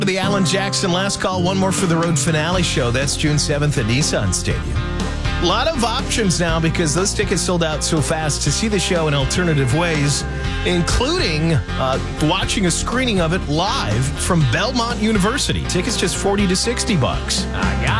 The Alan Jackson Last Call, one more for the road finale show. That's June 7th at Nissan Stadium. A lot of options now because those tickets sold out so fast to see the show in alternative ways, including watching a screening of it live from Belmont University. Tickets just $40 to $60.